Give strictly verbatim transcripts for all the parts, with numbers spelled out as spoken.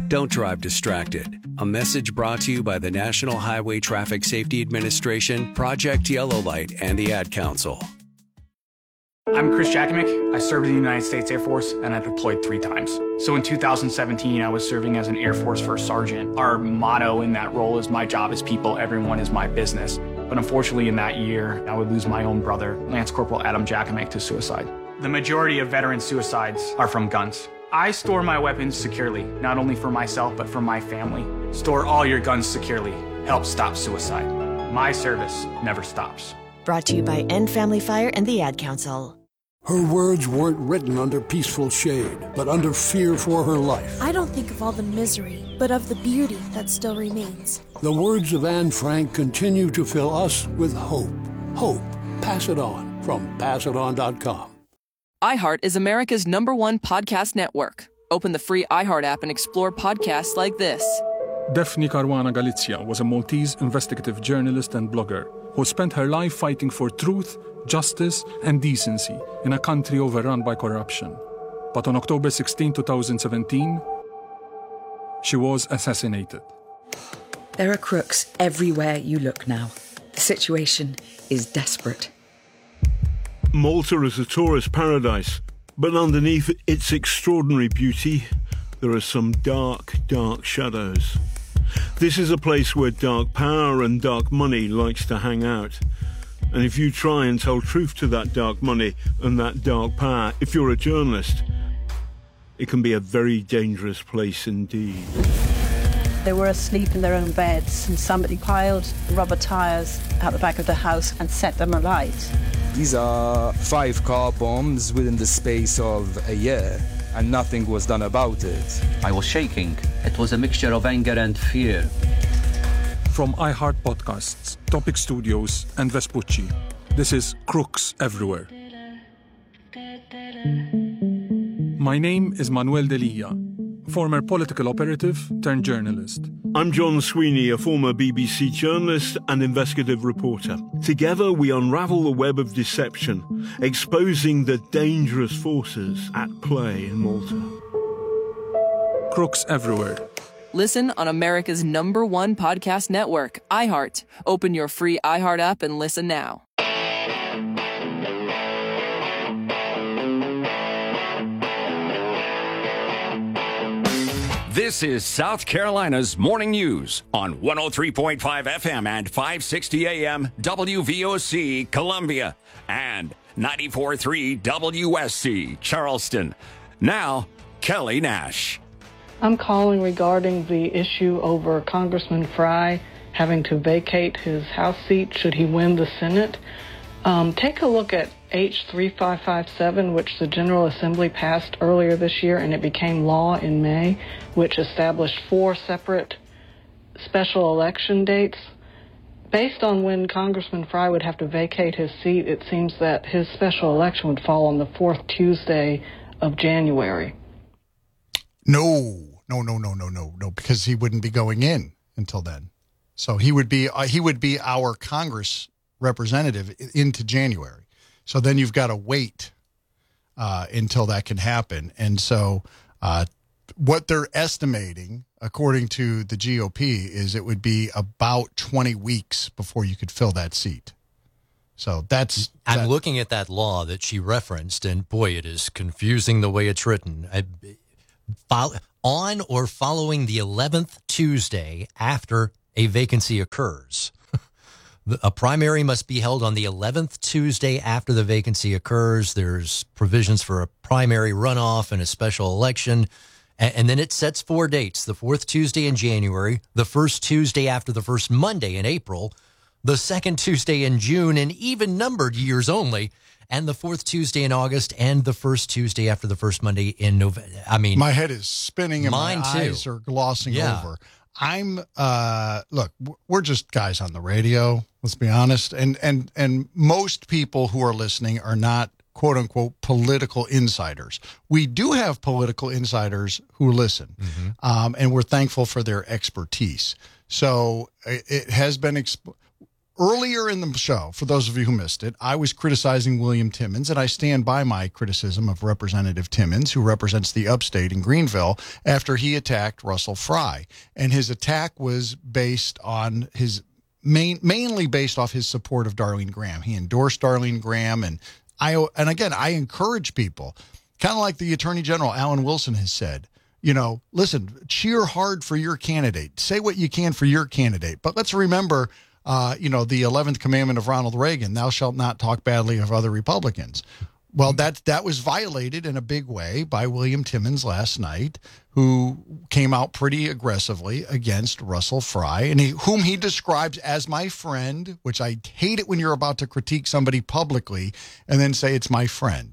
Don't drive distracted. A message brought to you by the National Highway Traffic Safety Administration, Project Yellow Light, and the Ad Council. I'm Chris Jakimick. I served in the United States Air Force, and I deployed three times. So in two thousand seventeen, I was serving as an Air Force First Sergeant. Our motto in that role is, my job is people, everyone is my business. But unfortunately, in that year, I would lose my own brother, Lance Corporal Adam Jakimick, to suicide. The majority of veteran suicides are from guns. I store my weapons securely, not only for myself, but for my family. Store all your guns securely. Help stop suicide. My service never stops. Brought to you by End Family Fire and the Ad Council. Her words weren't written under peaceful shade, but under fear for her life. I don't think of all the misery, but of the beauty that still remains. The words of Anne Frank continue to fill us with hope. Hope. Pass it on from pass it on dot com. iHeart is America's number one podcast network. Open the free iHeart app and explore podcasts like this. Daphne Caruana Galizia was a Maltese investigative journalist and blogger who spent her life fighting for truth, justice, and decency in a country overrun by corruption. But on October sixteenth, twenty seventeen, she was assassinated. There are crooks everywhere you look now. The situation is desperate. Malta is a tourist paradise, but underneath its extraordinary beauty, there are some dark, dark shadows. This is a place where dark power and dark money likes to hang out. And if you try and tell truth to that dark money and that dark power, if you're a journalist, it can be a very dangerous place indeed. They were asleep in their own beds and somebody piled rubber tyres out the back of the house and set them alight. These are five car bombs within the space of a year, and nothing was done about it. I was shaking. It was a mixture of anger and fear. From iHeart Podcasts, Topic Studios, and Vespucci, this is Crooks Everywhere. My name is Manuel Delia, former political operative turned journalist. I'm John Sweeney, a former B B C journalist and investigative reporter. Together we unravel the web of deception, exposing the dangerous forces at play in Malta. Crooks Everywhere. Listen on America's number one podcast network, iHeart. Open your free iHeart app and listen now. This is South Carolina's Morning News on one oh three point five F M and five sixty A M W V O C Columbia and ninety-four point three W S C Charleston. Now, Kelly Nash. I'm calling regarding the issue over Congressman Fry having to vacate his House seat should he win the Senate. Um, take a look at H three five five seven, which the General Assembly passed earlier this year, and it became law in May, which established four separate special election dates. Based on when Congressman Fry would have to vacate his seat, it seems that his special election would fall on the fourth Tuesday of January. No, no, no, no, no, no, no, because he wouldn't be going in until then. So he would be uh, he would be our Congress representative into January. So then you've got to wait uh, until that can happen. And so uh, what they're estimating, according to the G O P, is it would be about twenty weeks before you could fill that seat. So that's... I'm that, looking at that law that she referenced, and boy, it is confusing the way it's written. I, fo- on or following the eleventh Tuesday after a vacancy occurs. A primary must be held on the eleventh Tuesday after the vacancy occurs. There's provisions for a primary runoff and a special election. And then it sets four dates: the fourth Tuesday in January, the first Tuesday after the first Monday in April, the second Tuesday in June in even-numbered years only, and the fourth Tuesday in August, and the first Tuesday after the first Monday in November. I mean, my head is spinning and my too. eyes are glossing yeah. over. I'm, uh, look, we're just guys on the radio, let's be honest. And, and, and most people who are listening are not, quote unquote, political insiders. We do have political insiders who listen, mm-hmm. um, and we're thankful for their expertise. So it has been, exp- earlier in the show, for those of you who missed it, I was criticizing William Timmons, and I stand by my criticism of Representative Timmons, who represents the upstate in Greenville, after he attacked Russell Fry. And his attack was based on his main, mainly based off his support of Darlene Graham. He endorsed Darlene Graham, and I, and again, I encourage people, kind of like the Attorney General Alan Wilson has said, you know, listen, cheer hard for your candidate. Say what you can for your candidate. But let's remember, uh, you know, the eleventh commandment of Ronald Reagan, thou shalt not talk badly of other Republicans. Well, that, that was violated in a big way by William Timmons last night, who came out pretty aggressively against Russell Fry, and he, whom he describes as my friend, which I hate it when you're about to critique somebody publicly and then say it's my friend.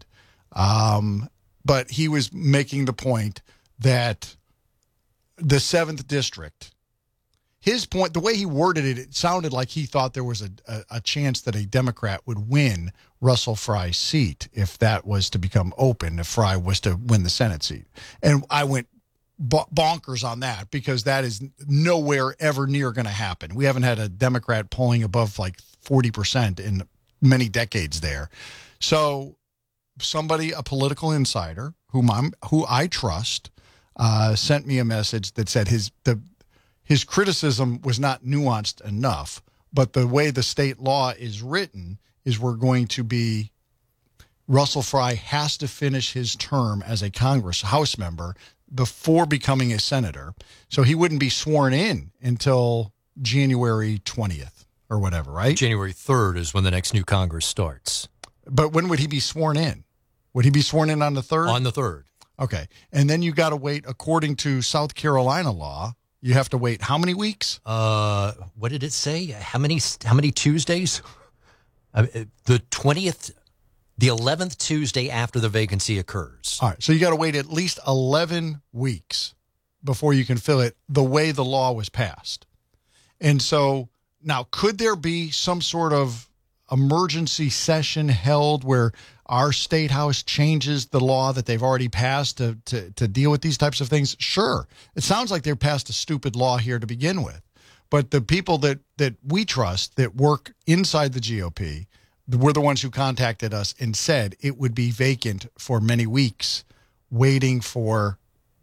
Um, but he was making the point that the seventh district, his point, the way he worded it, it sounded like he thought there was a, a, a chance that a Democrat would win Russell Fry's seat if that was to become open, if Fry was to win the Senate seat. And I went bonkers on that, because that is nowhere ever near going to happen. We haven't had a Democrat polling above like forty percent in many decades there. So somebody, a political insider whom I'm, who I trust, Uh, sent me a message that said his the his criticism was not nuanced enough, but the way the state law is written is we're going to be, Russell Fry has to finish his term as a Congress House member before becoming a senator, so he wouldn't be sworn in until January twentieth or whatever, right? January third is when the next new Congress starts. But when would he be sworn in? Would he be sworn in on the third? On the third. Okay. And then you got to wait, according to South Carolina law, you have to wait how many weeks? Uh, what did it say? How many how many Tuesdays? Uh, the twentieth, the eleventh Tuesday after the vacancy occurs. All right. So you got to wait at least eleven weeks before you can fill it the way the law was passed. And so now, could there be some sort of emergency session held where our state house changes the law that they've already passed to, to, to deal with these types of things? Sure. It sounds like they're passed a stupid law here to begin with. But the people that, that we trust that work inside the G O P were the ones who contacted us and said it would be vacant for many weeks, waiting for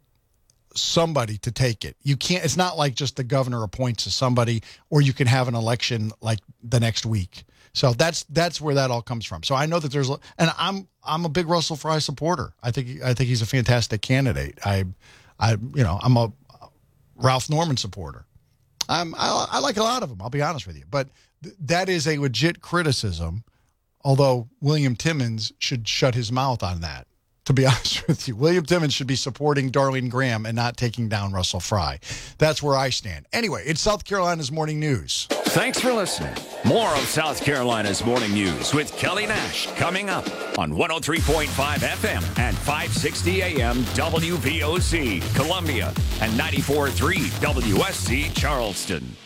somebody to take it. You can't, it's not like just the governor appoints somebody, or you can have an election like the next week. So that's that's where that all comes from. So I know that there's, and I'm I'm a big Russell Fry supporter. I think I think he's a fantastic candidate. I, I you know I'm a Ralph Norman supporter. I'm I, I like a lot of them. I'll be honest with you, but th- that is a legit criticism. Although William Timmons should shut his mouth on that. To be honest with you, William Timmons should be supporting Darlene Graham and not taking down Russell Fry. That's where I stand. Anyway, it's South Carolina's Morning News. Thanks for listening. More of South Carolina's Morning News with Kelly Nash coming up on one oh three point five F M and five sixty A M W V O C Columbia and ninety-four point three W S C Charleston.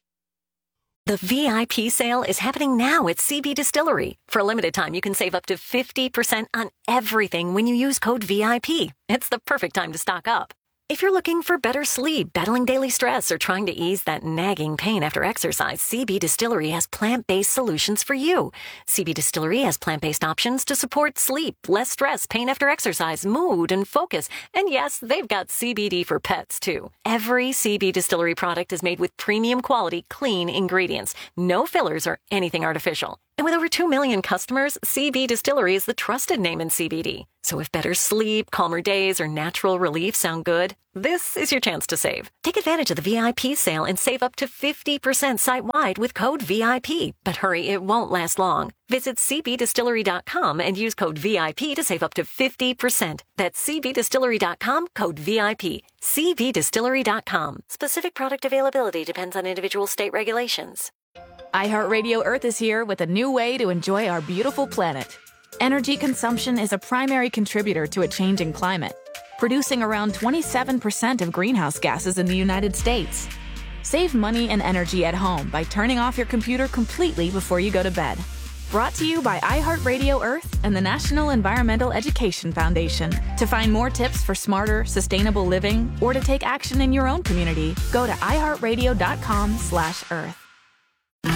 The V I P sale is happening now at C B Distillery. For a limited time, you can save up to fifty percent on everything when you use code V I P. It's the perfect time to stock up. If you're looking for better sleep, battling daily stress, or trying to ease that nagging pain after exercise, C B Distillery has plant-based solutions for you. C B Distillery has plant-based options to support sleep, less stress, pain after exercise, mood, and focus. And yes, they've got C B D for pets, too. Every C B Distillery product is made with premium quality, clean ingredients. No fillers or anything artificial. And with over two million customers, C B Distillery is the trusted name in C B D. So if better sleep, calmer days, or natural relief sound good, this is your chance to save. Take advantage of the V I P sale and save up to fifty percent site-wide with code V I P. But hurry, it won't last long. Visit C B distillery dot com and use code V I P to save up to fifty percent. That's C B distillery dot com, code V I P. C B distillery dot com. Specific product availability depends on individual state regulations. iHeartRadio Earth is here with a new way to enjoy our beautiful planet. Energy consumption is a primary contributor to a changing climate, producing around twenty-seven percent of greenhouse gases in the United States. Save money and energy at home by turning off your computer completely before you go to bed. Brought to you by iHeartRadio Earth and the National Environmental Education Foundation. To find more tips for smarter, sustainable living, or to take action in your own community, go to iHeartRadio dot com slash earth.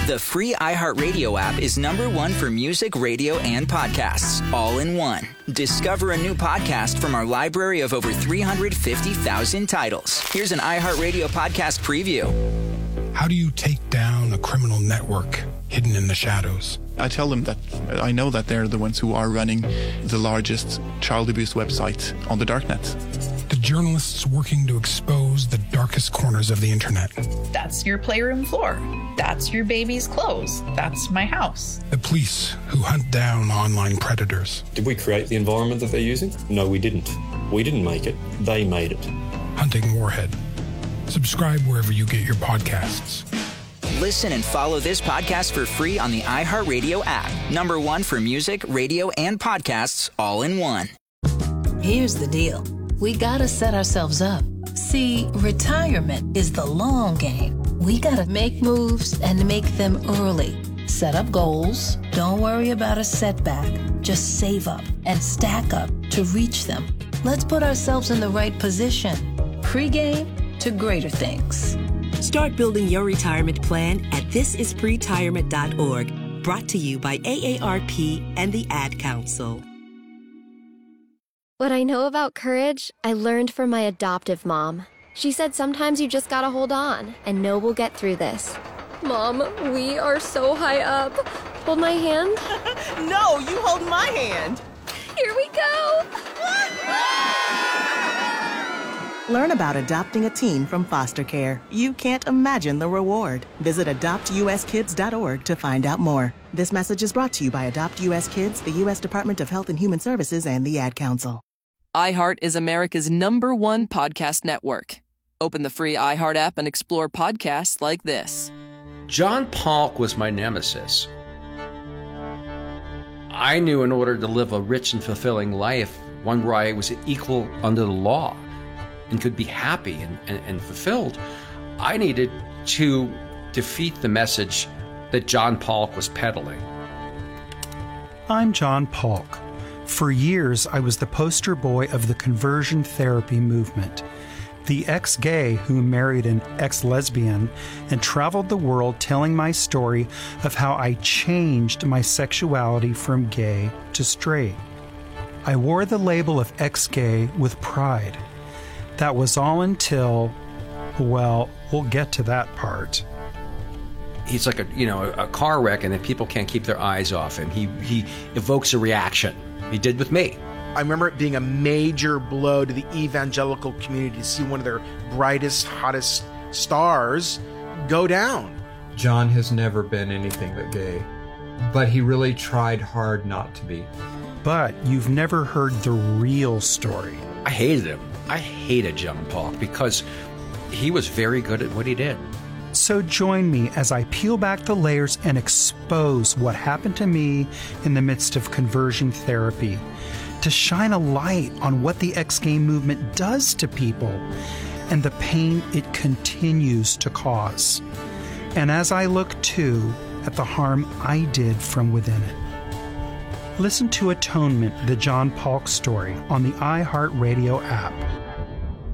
The free iHeartRadio app is number one for music, radio, and podcasts, all in one. Discover a new podcast from our library of over three hundred fifty thousand titles. Here's an iHeartRadio podcast preview. How do you take down a criminal network hidden in the shadows? I tell them that I know that they're the ones who are running the largest child abuse website on the darknet. The journalists working to expose the darkest corners of the internet. That's your playroom floor. That's your baby's clothes. That's my house. The police who hunt down online predators. Did we create the environment that they're using? No, we didn't. We didn't make it. They made it. Hunting Warhead. Subscribe wherever you get your podcasts. Listen and follow this podcast for free on the iHeartRadio app. Number one for music, radio, and podcasts, all in one. Here's the deal. We gotta set ourselves up. See, retirement is the long game. We gotta make moves and make them early. Set up goals. Don't worry about a setback. Just save up and stack up to reach them. Let's put ourselves in the right position. Pre-game to greater things. Start building your retirement plan at this is pretirement dot org. Brought to you by A A R P and the Ad Council. What I know about courage, I learned from my adoptive mom. She said sometimes you just gotta hold on and know we'll get through this. Mom, we are so high up. Hold my hand. No, you hold my hand. Here we go. Learn about adopting a teen from foster care. You can't imagine the reward. Visit adopt u s kids dot org to find out more. This message is brought to you by Adopt U S Kids, the U S Department of Health and Human Services, and the Ad Council. iHeart is America's number one podcast network. Open the free iHeart app and explore podcasts like this. John Polk was my nemesis. I knew in order to live a rich and fulfilling life, one where I was equal under the law and could be happy and, and, and fulfilled, I needed to defeat the message that John Polk was peddling. I'm John Polk. For years, I was the poster boy of the conversion therapy movement, the ex-gay who married an ex-lesbian and traveled the world telling my story of how I changed my sexuality from gay to straight. I wore the label of ex-gay with pride. That was all until, well, we'll get to that part. He's like a, you know, a car wreck, and then people can't keep their eyes off him. He he evokes a reaction. He did with me. I remember it being a major blow to the evangelical community to see one of their brightest, hottest stars go down. John has never been anything but gay, but he really tried hard not to be. But you've never heard the real story. I hated him. I hated John Polk because he was very good at what he did. So join me as I peel back the layers and expose what happened to me in the midst of conversion therapy, to shine a light on what the ex-gay movement does to people and the pain it continues to cause. And as I look, too, at the harm I did from within it. Listen to Atonement, the John Polk story, on the iHeartRadio app.